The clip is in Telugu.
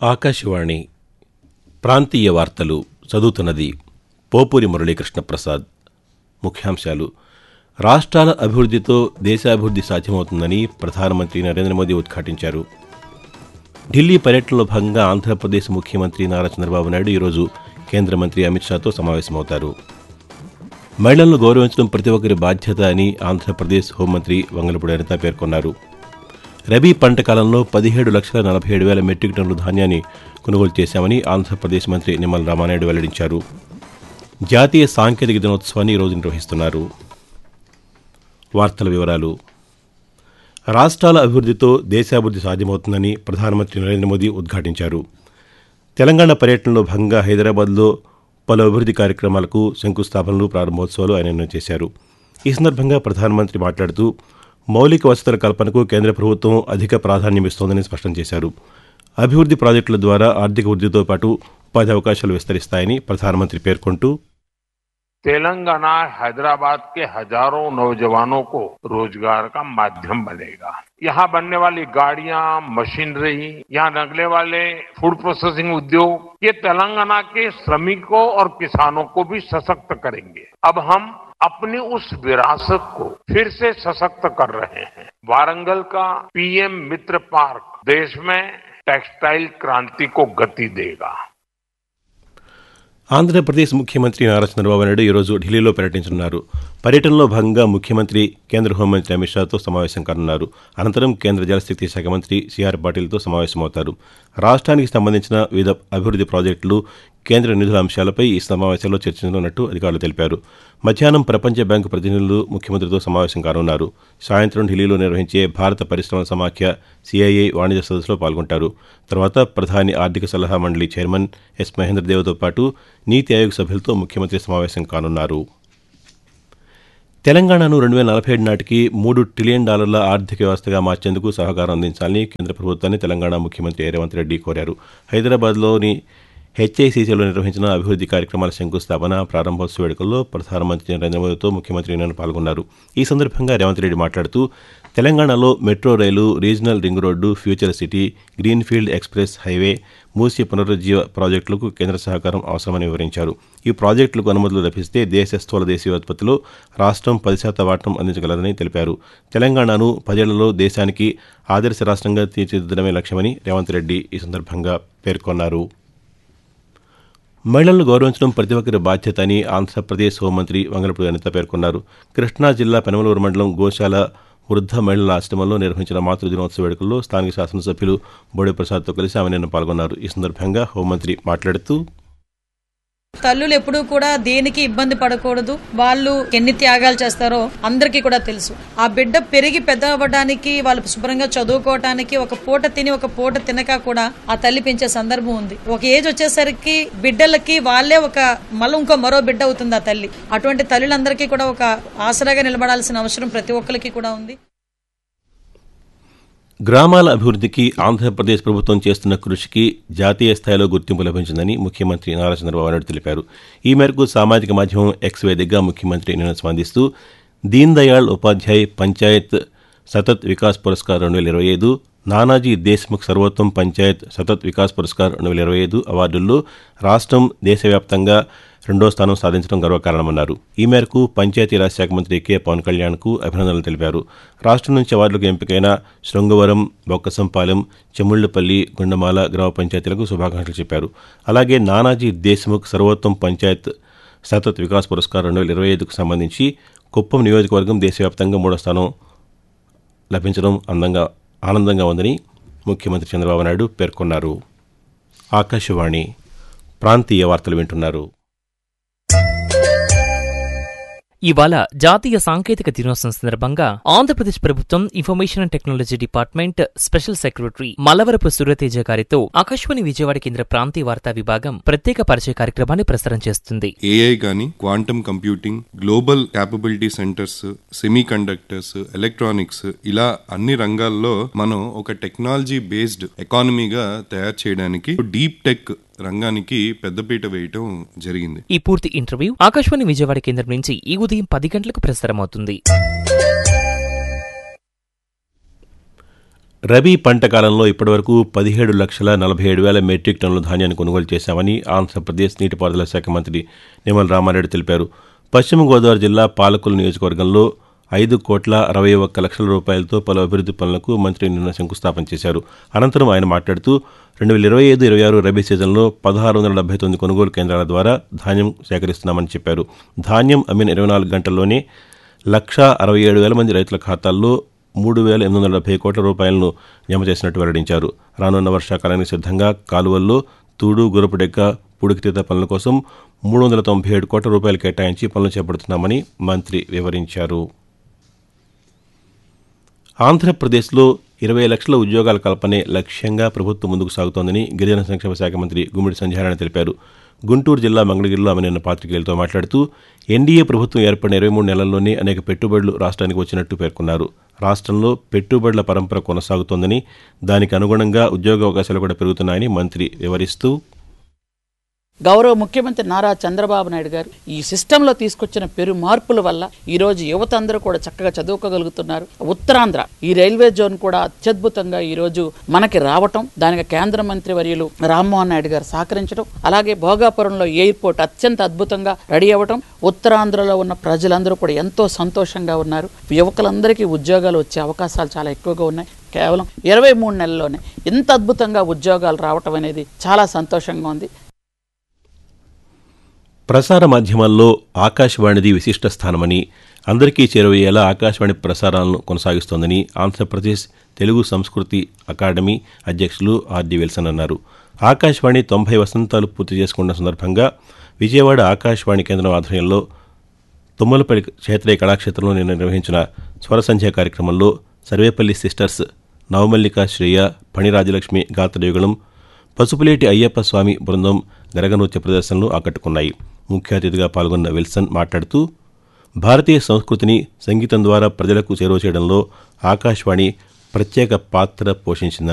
ఆకాశవాణి ప్రాంతీయ వార్తలు చదువుతున్నది పోపూరి మురళీకృష్ణ ప్రసాద్. ముఖ్యాంశాలు: రాష్ట్రాల అభివృద్ధితో దేశాభివృద్ధి సాధ్యమవుతుందని ప్రధానమంత్రి నరేంద్ర మోదీ ఉద్ఘాటించారు. ఢిల్లీ పర్యటనలో భాగంగా ఆంధ్రప్రదేశ్ ముఖ్యమంత్రి నారా చంద్రబాబు నాయుడు ఈరోజు కేంద్ర మంత్రి అమిత్ షాతో సమావేశమవుతారు. మహిళలను గౌరవించడం ప్రతి ఒక్కరి బాధ్యత అని ఆంధ్రప్రదేశ్ హోంమంత్రి వంగలపూడి అనిత పేర్కొన్నారు. రబీ పంట కాలంలో 17,47,000 మెట్రిక్ టన్నుల ధాన్యాన్ని కొనుగోలు చేశామని ఆంధ్రప్రదేశ్ మంత్రి నిమ్మల రామానాయుడు వెల్లడించారు. జాతీయ సాంకేతిక దినోత్సవాన్ని ఈరోజు నిర్వహిస్తున్నారు. వార్తల వివరాలు: రాష్ట్రాల అభివృద్ధితో దేశాభివృద్ధి సాధ్యమవుతుందని ప్రధానమంత్రి నరేంద్ర మోదీ ఉద్ఘాటించారు. తెలంగాణ పర్యటనలో భాగంగా హైదరాబాద్లో పలు అభివృద్ధి కార్యక్రమాలకు శంకుస్థాపనలు, ప్రారంభోత్సవాలు ఆయన చేశారు. ఈ సందర్భంగా ప్రధానమంత్రి మాట్లాడుతూ మౌలిక వసతుల కల్పనకు కేంద్ర ప్రభుత్వం అధిక ప్రాధాన్యమిస్తోందని స్పష్టం చేశారు. అభివృద్ధి ప్రాజెక్టుల ద్వారా ఆర్థిక వృద్ధితో పాటు ఉపాధి అవకాశాలు విస్తరిస్తాయని ప్రధానమంత్రి పేర్కొంటూ, तेलंगाना हैदराबाद के हजारों नौजवानों को रोजगार का माध्यम बनेगा। यहाँ बनने वाली गाड़ियां, मशीनरी, यहाँ लगने वाले फूड प्रोसेसिंग उद्योग, ये तेलंगाना के श्रमिकों और किसानों को भी सशक्त करेंगे। अब हम अपनी उस विरासत को फिर से सशक्त कर रहे हैं। वारंगल का पीएम मित्र पार्क देश में टेक्सटाइल क्रांति को गति देगा। ఆంధ్రప్రదేశ్ ముఖ్యమంత్రి నారా చంద్రబాబు నాయుడు ఈరోజు ఢిల్లీలో పర్యటించనున్నారు. పర్యటనలో భాగంగా ముఖ్యమంత్రి కేంద్ర హోంమంత్రి అమిత్ షాతో సమావేశం కానున్నారు. అనంతరం కేంద్ర జలశక్తి శాఖ మంత్రి సిఆర్ పాటిల్తో సమావేశమవుతారు. రాష్ట్రానికి సంబంధించిన వివిధ అభివృద్ధి ప్రాజెక్టులు, కేంద్ర నిధుల అంశాలపై ఈ సమావేశంలో చర్చించనున్నట్టు అధికారులు తెలిపారు. మధ్యాహ్నం ప్రపంచ బ్యాంకు ప్రతినిధులు ముఖ్యమంత్రితో సమావేశం కానున్నారు. సాయంత్రం ఢిల్లీలో నిర్వహించే భారత పరిశ్రమల సమాఖ్య సిఐఐ వాణిజ్య సదస్సులో పాల్గొంటారు. తర్వాత ప్రధాని ఆర్థిక సలహా మండలి చైర్మన్ ఎస్ మహేంద్రదేవ్తో పాటు నీతి ఆయోగ్ సభ్యులతో ముఖ్యమంత్రి సమావేశం కానున్నారు. తెలంగాణను 2047 నాటికి $3 ట్రిలియన్ ఆర్థిక వ్యవస్థగా మార్చేందుకు సహకారం అందించాలని కేంద్ర ప్రభుత్వాన్ని తెలంగాణ ముఖ్యమంత్రి రేవంత్ రెడ్డి కోరారు. హైదరాబాద్లోని హెచ్ఐసిసిలో నిర్వహించిన అభివృద్ధి కార్యక్రమాల శంకుస్థాపన, ప్రారంభోత్సవ వేడుకల్లో ప్రధానమంత్రి నరేంద్ర మోదీతో ముఖ్యమంత్రి నిన్న పాల్గొన్నారు. ఈ సందర్భంగా రేవంత్ రెడ్డి మాట్లాడుతూ, తెలంగాణలో మెట్రో రైలు, regional ring road, future city, greenfield express highway, Musi పునరుజ్జీవ ప్రాజెక్టులకు కేంద్ర సహకారం అవసరమని వివరించారు. ఈ ప్రాజెక్టులకు అనుమతులు లభిస్తే దేశ స్థూల దేశీయ ఉత్పత్తిలో రాష్ట్రం 10% వాటం అందించగలదని తెలిపారు. తెలంగాణను 10 ఏళ్లలో దేశానికి ఆదర్శ రాష్ట్రంగా తీర్చిదిద్దడమే లక్ష్యమని రేవంత్ రెడ్డి ఈ సందర్భంగా పేర్కొన్నారు. మహిళలను గౌరవించడం ప్రతి ఒక్కరి బాధ్యత అని ఆంధ్రప్రదేశ్ హోంమంత్రి వంగలపూడి అనిత పేర్కొన్నారు. కృష్ణా జిల్లా పెనమలూరు మండలం గోశాల వృద్ధ మహిళల ఆశ్రమంలో నిర్వహించిన మాతృ దినోత్సవ వేడుకల్లో స్థానిక శాసనసభ్యులు బోడే ప్రసాద్తో కలిసి ఆమె నిన్న పాల్గొన్నారు. ఈ సందర్భంగా హోంమంత్రి మాట్లాడుతూ, తల్లులు ఎప్పుడూ కూడా దేనికి ఇబ్బంది పడకూడదు. వాళ్ళు ఎన్ని త్యాగాలు చేస్తారో అందరికీ కూడా తెలుసు. ఆ బిడ్డ పెరిగి పెద్ద అవ్వడానికి, వాళ్ళు శుభ్రంగా చదువుకోవటానికి ఒక పూట తిని ఒక పూట తినక కూడా ఆ తల్లి పెంచే సందర్భం ఉంది. ఒక ఏజ్ వచ్చేసరికి బిడ్డలకి వాళ్ళే ఇంకో మరో బిడ్డ అవుతుంది ఆ తల్లి. అటువంటి తల్లులందరికీ కూడా ఒక ఆసరాగా నిలబడాల్సిన అవసరం ప్రతి ఒక్కరికి కూడా ఉంది. గ్రామాల అభివృద్ధికి ఆంధ్రప్రదేశ్ ప్రభుత్వం చేస్తున్న కృషికి జాతీయ స్థాయిలో గుర్తింపు లభించిందని ముఖ్యమంత్రి నారా చంద్రబాబు నాయుడు తెలిపారు. ఈ మేరకు సామాజిక మాధ్యమం ఎక్స్ వేదికగా ముఖ్యమంత్రి నిన్న స్పందిస్తూ, దీన్ దయాళ్ ఉపాధ్యాయ్ పంచాయత్ సతత్ వికాస్ పురస్కార్ 2025, నానాజీ దేశ్ముఖ్ సర్వోత్తమ్ పంచాయత్ సతత్ వికాస్ పురస్కార్ 2025 అవార్డుల్లో రాష్ట్రం దేశవ్యాప్తంగా 2వ స్థానం సాధించడం గర్వకారణమన్నారు. ఈ మేరకు పంచాయతీరాజ్ శాఖ మంత్రి కె పవన్ కళ్యాణ్కు అభినందనలు తెలిపారు. రాష్ట్రం నుంచి అవార్డులకు ఎంపికైన శృంగవరం, బొక్కసంపాలెం, చెముళ్లపల్లి, గుండమాల గ్రామ పంచాయతీలకు శుభాకాంక్షలు చెప్పారు. అలాగే నానాజీ దేశ్ముఖ్ సర్వోత్తమ్ పంచాయత్ సతత్ వికాస్ పురస్కార్ 2025కు సంబంధించి కుప్పం నియోజకవర్గం దేశవ్యాప్తంగా 3వ స్థానం లభించడం ఆనందంగా ఉందని ముఖ్యమంత్రి చంద్రబాబు నాయుడు పేర్కొన్నారు. ఆకాశవాణి ప్రాంతీయ వార్తలు వింటున్నారు. ఇవాళ జాతీయ సాంకేతిక దినోత్సవం సందర్భంగా ఆంధ్రప్రదేశ్ ప్రభుత్వం information and technology department special secretary Mallavarapu Surya Teja గారితో ఆకాశవాణి విజయవాడ కేంద్ర ప్రాంతీయ వార్తా విభాగం ప్రత్యేక పరిచయ కార్యక్రమాన్ని ప్రసారం చేస్తుంది. ఏఐ గాని, quantum computing, global capability centres, semi conductors, electronics, ఇలా అన్ని రంగాల్లో మనం ఒక టెక్నాలజీ బేస్డ్ ఎకానమీగా తయారు చేయడానికి డీప్ టెక్ రంగానికి పెద్దపీట వేయటం జరిగింది. ఈ పూర్తి ఇంటర్వ్యూ ఆకాశవాణి విజయవాడ కేంద్రం నుంచి ఈ ఉదయం 10 గంటలకు ప్రసారమవుతుంది. రబీ పంట కాలంలో ఇప్పటివరకు 17,47,000 మెట్రిక్ టన్నుల ధాన్యాన్ని కొనుగోలు చేశామని ఆంధ్రప్రదేశ్ నీటిపారుదల శాఖ మంత్రి నిమ్మల రామారెడ్డి తెలిపారు. పశ్చిమ గోదావరి జిల్లా పాలకొల్లు నియోజకవర్గంలో 5,61,00,000 రూపాయలతో పలు అభివృద్ది పనులకు మంత్రి నిన్న శంకుస్థాపన చేశారు. అనంతరం ఆయన మాట్లాడుతూ 2025-26 రబీ సీజన్లో 1,679 కొనుగోలు కేంద్రాల ద్వారా ధాన్యం సేకరిస్తున్నామని చెప్పారు. ధాన్యం అమ్మిన 24 గంటల్లోనే 1,67,000 మంది రైతుల ఖాతాల్లో 3,870 కోట్ల రూపాయలను జమ చేసినట్టు వెల్లడించారు. రానున్న వర్షాకాలానికి సిద్ధంగా కాలువల్లో తూడు, గురపుడెక్క, పూడికితీత పనుల కోసం 397 కోట్ల రూపాయలు కేటాయించి పనులు చేపడుతున్నామని మంత్రి వివరించారు. ఆంధ్రప్రదేశ్లో 20 లక్షల ఉద్యోగాల కల్పనే లక్ష్యంగా ప్రభుత్వం ముందుకు సాగుతోందని గిరిజన సంక్షేమ శాఖ మంత్రి గుమ్మిడి సంధ్యారాయణ తెలిపారు. గుంటూరు జిల్లా మంగళగిరిలో ఆమె నిన్న పాత్రికేయులతో మాట్లాడుతూ ఎన్డీఏ ప్రభుత్వం ఏర్పడిన 23 నెలల్లోనే అనేక పెట్టుబడులు రాష్ట్రానికి వచ్చినట్టు పేర్కొన్నారు. రాష్ట్రంలో పెట్టుబడుల పరంపర కొనసాగుతోందని, దానికి అనుగుణంగా ఉద్యోగ అవకాశాలు కూడా పెరుగుతున్నాయని మంత్రి వివరిస్తూ, గౌరవ ముఖ్యమంత్రి నారా చంద్రబాబు నాయుడు గారు ఈ సిస్టంలో తీసుకొచ్చిన పెరు మార్పుల వల్ల ఈ రోజు యువత అందరూ కూడా చక్కగా చదువుకోగలుగుతున్నారు. ఉత్తరాంధ్ర ఈ రైల్వే జోన్ కూడా అత్యద్భుతంగా ఈ రోజు మనకి రావటం, దానికి కేంద్ర మంత్రి వర్యులు రామ్మోహన్ నాయుడు గారు సహకరించడం, అలాగే భోగాపురంలో ఎయిర్పోర్ట్ అత్యంత అద్భుతంగా రెడీ అవ్వటం, ఉత్తరాంధ్రలో ఉన్న ప్రజలందరూ కూడా ఎంతో సంతోషంగా ఉన్నారు. యువకులందరికీ ఉద్యోగాలు వచ్చే అవకాశాలు చాలా ఎక్కువగా ఉన్నాయి. కేవలం 23 నెలల్లోనే ఇంత అద్భుతంగా ఉద్యోగాలు రావటం అనేది చాలా సంతోషంగా ఉంది. ప్రసార మాధ్యమాల్లో ఆకాశవాణిది విశిష్ట స్థానమని, అందరికీ చేరువయ్యేలా ఆకాశవాణి ప్రసారాలను కొనసాగిస్తోందని ఆంధ్రప్రదేశ్ తెలుగు సంస్కృతి అకాడమీ అధ్యక్షులు ఆర్డి విల్సన్ అన్నారు. ఆకాశవాణి 90 వసంతాలు పూర్తి చేసుకున్న సందర్భంగా విజయవాడ ఆకాశవాణి కేంద్రం ఆధ్వర్యంలో తుమ్మలపల్లి క్షేత్రీయ కళాక్షేత్రంలో నిన్న నిర్వహించిన స్వర సంధ్య కార్యక్రమంలో సర్వేపల్లి సిస్టర్స్ నవమల్లిక శ్రేయ, పణి రాజలక్ష్మి గాత్రయుగళం, పసుపులేటి అయ్యప్ప స్వామి బృందం గరగనృత్య ప్రదర్శనలు ఆకట్టుకున్నాయి. ముఖ్య అతిథిగా పాల్గొన్న విల్సన్ మాట్లాడుతూ, భారతీయ సంస్కృతిని సంగీతం ద్వారా ప్రజలకు చేరువ చేయడంలో ఆకాశవాణి ప్రత్యేక పాత్ర పోషించిందన్నారు.